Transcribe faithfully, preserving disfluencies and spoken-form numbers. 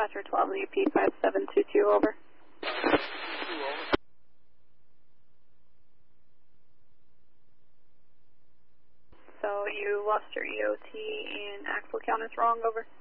Dispatcher twelve Z P five seven two two, over. So you lost your E O T and axle count is wrong, over.